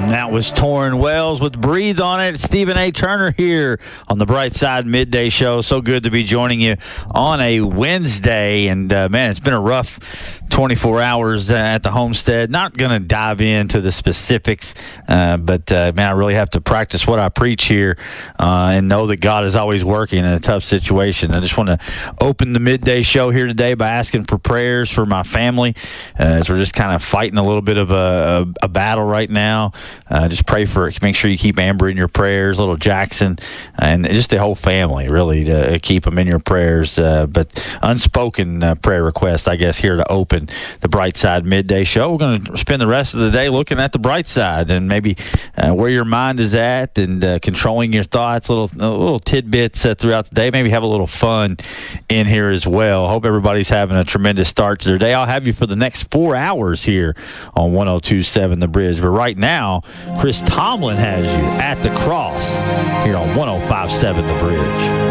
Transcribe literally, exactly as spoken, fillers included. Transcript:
That was Torrin Wells with Breathe on it. Stephen A. Turner here on the Bright Side Midday Show. So good to be joining you on a Wednesday. And, uh, man, it's been a rough twenty-four hours uh, at the homestead. Not going to dive into the specifics, uh, but, uh, man, I really have to practice what I preach here uh, and know that God is always working in a tough situation. I just want to open the midday show here today by asking for prayers for my family uh, as we're just kind of fighting a little bit of a, a, a battle right now. Uh, just pray for it. Make sure you keep Amber in your prayers, little Jackson, and just the whole family, really, to keep them in your prayers. Uh, but unspoken uh, prayer request, I guess, here to open the Bright Side Midday Show. We're going to spend the rest of the day looking at the bright side and maybe uh, where your mind is at and uh, controlling your thoughts, little little tidbits uh, throughout the day. Maybe have a little fun in here as well. Hope everybody's having a tremendous start to their day. I'll have you for the next four hours here on one oh two point seven The Bridge. But right now, Chris Tomlin has you at the cross here on one oh five point seven The Bridge.